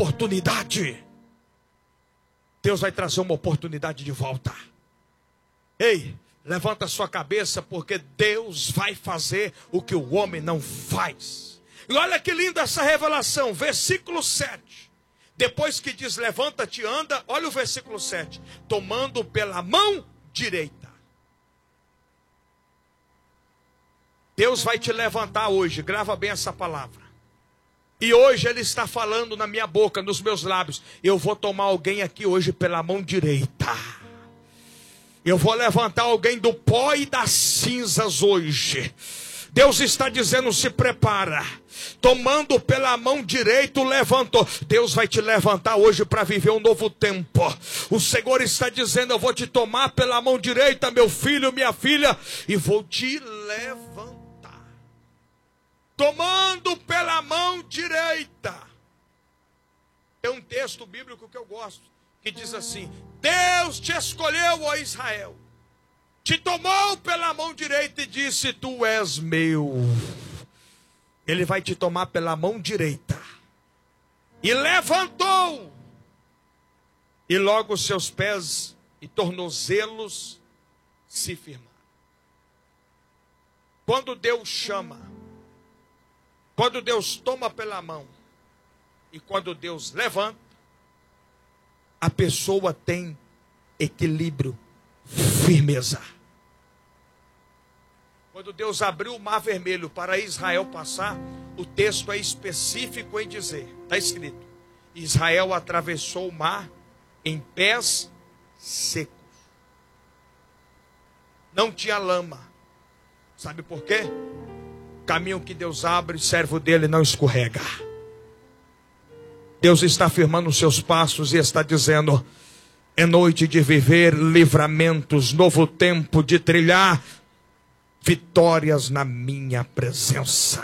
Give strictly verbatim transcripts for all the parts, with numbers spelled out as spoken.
oportunidade. Deus vai trazer uma oportunidade de volta. Ei, levanta a sua cabeça, porque Deus vai fazer o que o homem não faz. E olha que linda essa revelação, versículo sete. Depois que diz levanta-te, anda, olha o versículo sete. Tomando pela mão direita. Deus vai te levantar hoje, grava bem essa palavra. E hoje Ele está falando na minha boca, nos meus lábios. Eu vou tomar alguém aqui hoje pela mão direita. Eu vou levantar alguém do pó e das cinzas hoje. Deus está dizendo, se prepara. Tomando pela mão direita, levantou. Deus vai te levantar hoje para viver um novo tempo. O Senhor está dizendo, eu vou te tomar pela mão direita, meu filho, minha filha, e vou te levantar. Tomando pela mão direita. Tem um texto bíblico que eu gosto, que diz assim: Deus te escolheu, ó Israel, te tomou pela mão direita e disse, tu és meu. Ele vai te tomar pela mão direita. E levantou. E logo os seus pés e tornozelos se firmaram. Quando Deus chama, quando Deus toma pela mão e quando Deus levanta, a pessoa tem equilíbrio, firmeza. Quando Deus abriu o mar vermelho para Israel passar, o texto é específico em dizer, está escrito, Israel atravessou o mar em pés secos. Não tinha lama. Sabe por quê? Caminho que Deus abre, servo dele não escorrega. Deus está firmando os seus passos e está dizendo, é noite de viver livramentos, novo tempo de trilhar vitórias na minha presença.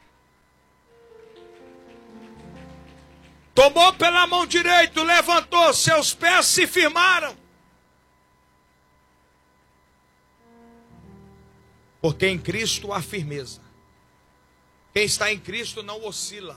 Tomou pela mão direita, levantou, seus pés se firmaram. Porque em Cristo há firmeza. Quem está em Cristo não oscila.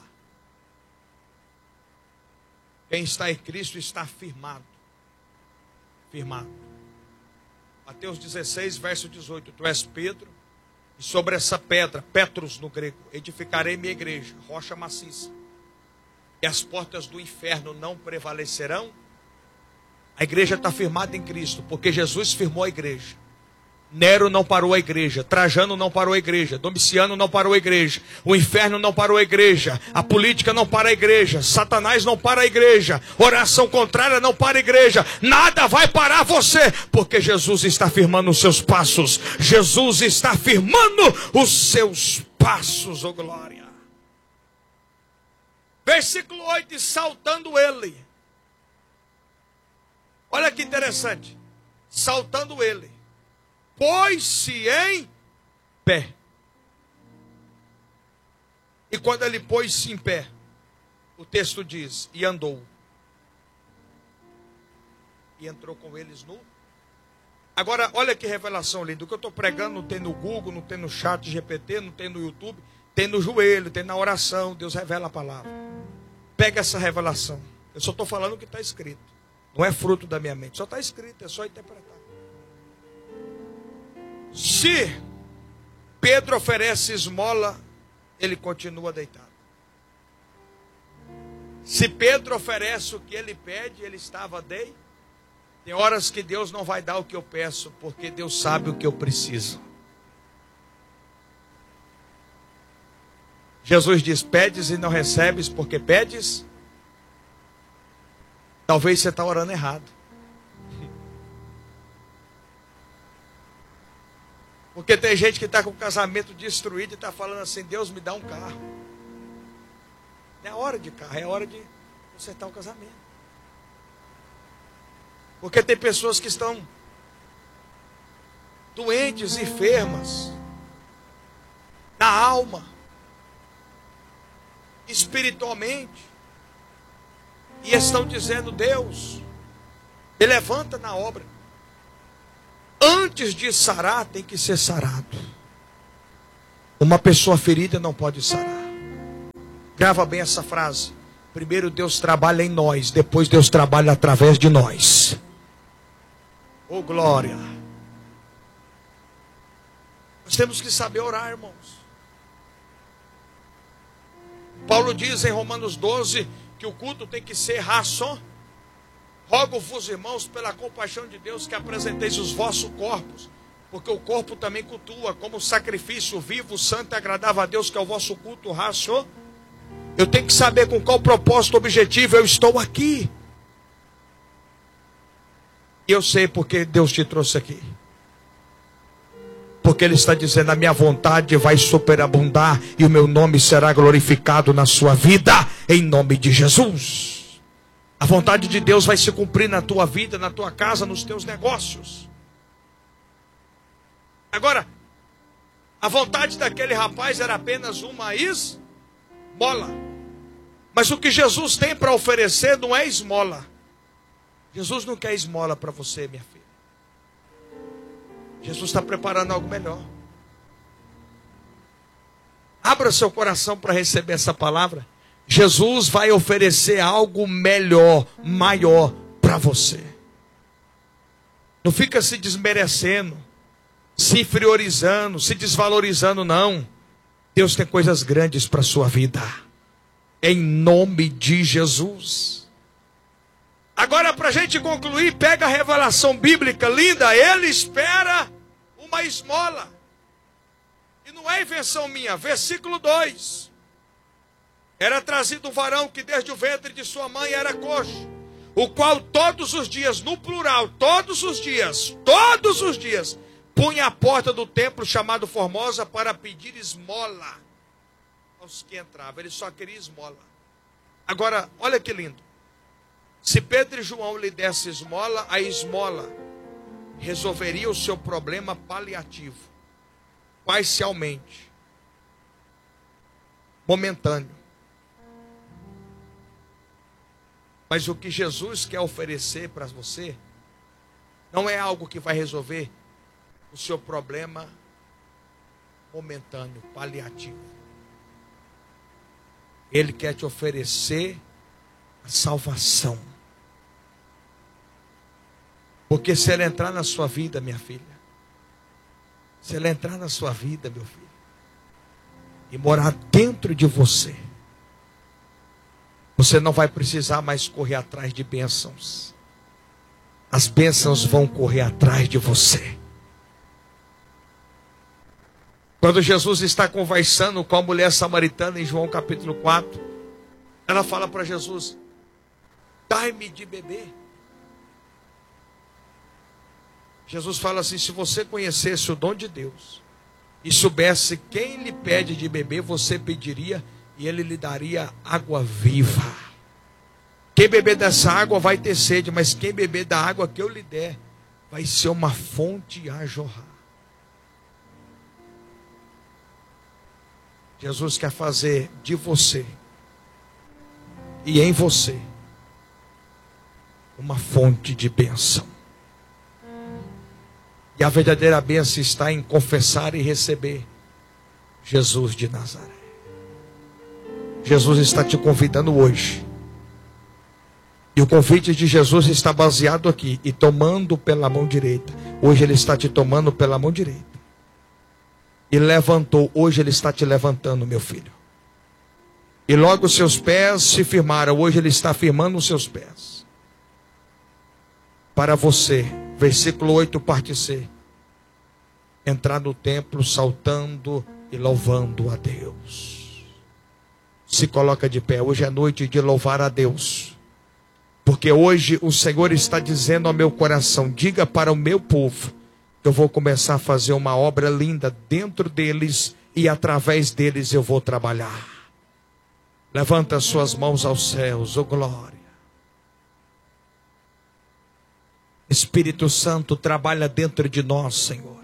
Quem está em Cristo está firmado. Firmado. Mateus dezesseis, verso dezoito. Tu és Pedro, e sobre essa pedra, Petros no grego, edificarei minha igreja, rocha maciça. E as portas do inferno não prevalecerão. A igreja está firmada em Cristo, porque Jesus firmou a igreja. Nero não parou a igreja, Trajano não parou a igreja, Domiciano não parou a igreja, o inferno não parou a igreja, a política não para a igreja, Satanás não para a igreja, oração contrária não para a igreja, nada vai parar você, porque Jesus está firmando os seus passos, Jesus está firmando os seus passos, oh glória. Versículo oito, saltando ele, olha que interessante, saltando ele, pôs-se em pé. E quando ele pôs-se em pé, o texto diz, e andou. E entrou com eles no... Agora, olha que revelação linda. O que eu estou pregando não tem no Google, não tem no chat G P T, não tem no YouTube, tem no joelho, tem na oração. Deus revela a palavra. Pega essa revelação. Eu só estou falando o que está escrito. Não é fruto da minha mente. Só está escrito, é só interpretar. Se Pedro oferece esmola, ele continua deitado. Se Pedro oferece o que ele pede, ele estava deitado. Tem horas que Deus não vai dar o que eu peço, porque Deus sabe o que eu preciso. Jesus diz, pedes e não recebes, porque pedes. Talvez você está orando errado. Porque tem gente que está com o casamento destruído e está falando assim, Deus me dá um carro. Não é hora de carro, é hora de consertar o casamento. Porque tem pessoas que estão doentes, enfermas, na alma, espiritualmente, e estão dizendo, Deus, me levanta na obra. Antes de sarar, tem que ser sarado. Uma pessoa ferida não pode sarar. Grava bem essa frase. Primeiro Deus trabalha em nós, depois Deus trabalha através de nós. Oh, glória! Nós temos que saber orar, irmãos. Paulo diz em Romanos doze que o culto tem que ser ração. Rogo-vos, irmãos, pela compaixão de Deus, que apresenteis os vossos corpos, porque o corpo também cultua, como sacrifício vivo, santo e agradável a Deus, que é o vosso culto ração. Eu tenho que saber com qual propósito, objetivo eu estou aqui. E eu sei porque Deus te trouxe aqui. Porque Ele está dizendo, a minha vontade vai superabundar e o meu nome será glorificado na sua vida, em nome de Jesus. A vontade de Deus vai se cumprir na tua vida, na tua casa, nos teus negócios. Agora, a vontade daquele rapaz era apenas uma esmola. Mas o que Jesus tem para oferecer não é esmola. Jesus não quer esmola para você, minha filha. Jesus está preparando algo melhor. Abra seu coração para receber essa palavra. Jesus vai oferecer algo melhor, maior para você. Não fica se desmerecendo, se inferiorizando, se desvalorizando, não. Deus tem coisas grandes para a sua vida. Em nome de Jesus. Agora, para a gente concluir, pega a revelação bíblica linda. Ele espera uma esmola. E não é invenção minha. Versículo dois. Era trazido um varão que desde o ventre de sua mãe era coxo, o qual todos os dias, no plural, todos os dias, todos os dias, punha a porta do templo chamado Formosa para pedir esmola aos que entravam. Ele só queria esmola. Agora, olha que lindo. Se Pedro e João lhe dessem esmola, a esmola resolveria o seu problema paliativo, parcialmente, momentâneo. Mas o que Jesus quer oferecer para você não é algo que vai resolver o seu problema momentâneo, paliativo. Ele quer te oferecer a salvação. Porque se ele entrar na sua vida, minha filha, se ele entrar na sua vida, meu filho, e morar dentro de você, você não vai precisar mais correr atrás de bênçãos. As bênçãos vão correr atrás de você. Quando Jesus está conversando com a mulher samaritana em João capítulo quatro, ela fala para Jesus, dai-me de beber. Jesus fala assim, se você conhecesse o dom de Deus e soubesse quem lhe pede de beber, você pediria e ele lhe daria água viva. Quem beber dessa água vai ter sede, mas quem beber da água que eu lhe der, vai ser uma fonte a jorrar. Jesus quer fazer de você e em você uma fonte de bênção. E a verdadeira bênção está em confessar e receber Jesus de Nazaré. Jesus está te convidando hoje. E o convite de Jesus está baseado aqui. E tomando pela mão direita. Hoje Ele está te tomando pela mão direita. E levantou. Hoje Ele está te levantando, meu filho. E logo os seus pés se firmaram. Hoje Ele está firmando os seus pés. Para você, versículo oito, parte C. Entrar no templo saltando e louvando a Deus. Se coloca de pé. Hoje é noite de louvar a Deus. Porque hoje o Senhor está dizendo ao meu coração, diga para o meu povo, que eu vou começar a fazer uma obra linda dentro deles e através deles eu vou trabalhar. Levanta as suas mãos aos céus, oh glória. Espírito Santo, trabalha dentro de nós, Senhor.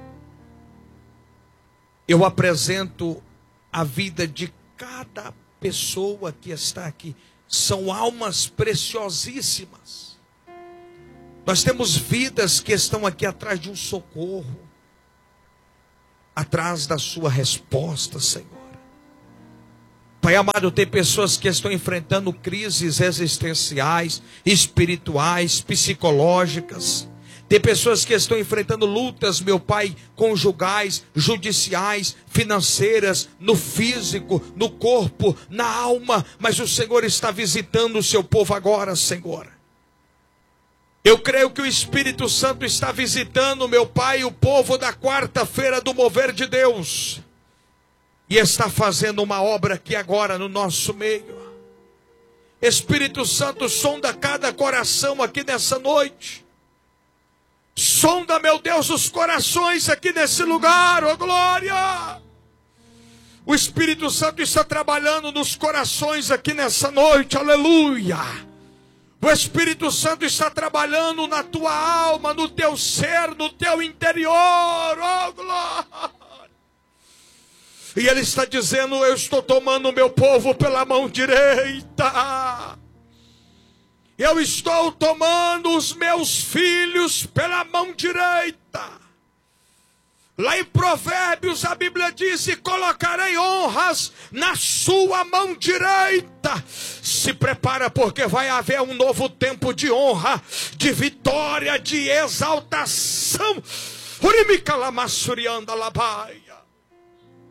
Eu apresento a vida de cada pessoa que está aqui. São almas preciosíssimas. Nós temos vidas que estão aqui atrás de um socorro, atrás da sua resposta, Senhor. Pai amado, tem pessoas que estão enfrentando crises existenciais, espirituais, psicológicas. Tem pessoas que estão enfrentando lutas, meu Pai, conjugais, judiciais, financeiras, no físico, no corpo, na alma. Mas o Senhor está visitando o seu povo agora, Senhor. Eu creio que o Espírito Santo está visitando, meu Pai, o povo da quarta-feira do mover de Deus. E está fazendo uma obra aqui agora no nosso meio. Espírito Santo, sonda cada coração aqui nessa noite. Sonda, meu Deus, os corações aqui nesse lugar, oh glória. O Espírito Santo está trabalhando nos corações aqui nessa noite, aleluia. O Espírito Santo está trabalhando na tua alma, no teu ser, no teu interior, oh glória. E Ele está dizendo, eu estou tomando o meu povo pela mão direita. Eu estou tomando os meus filhos pela mão direita. Lá em Provérbios a Bíblia diz, e colocarei honras na sua mão direita. Se prepara, porque vai haver um novo tempo de honra, de vitória, de exaltação. Urimicalamassurianda labai.